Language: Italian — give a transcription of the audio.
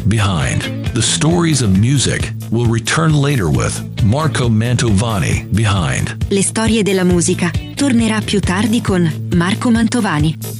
Behind the Stories of Music will return later with Marco Mantovani. Behind Le storie della musica tornerà più tardi con Marco Mantovani.